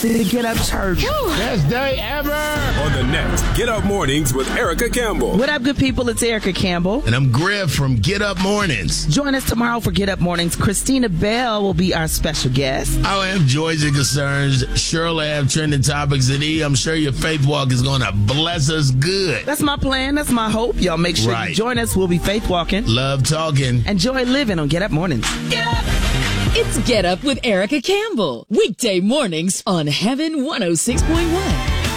the Get Up Church. Best day ever. On the next Get Up Mornings with Erica Campbell. What up, good people? It's Erica Campbell. And I'm Griff from Get Up Mornings. Join us tomorrow for Get Up Mornings. Christina Bell will be our special guest. I have joys and concerns. Shirley have trending topics. And I'm sure your faith walk is going to bless us good. That's my plan. That's my hope. Y'all make sure you join us. We'll be faith walking. Love talking. Enjoy living on Get Up Mornings. Get up! It's Get Up with Erica Campbell. Weekday mornings on Heaven 106.1.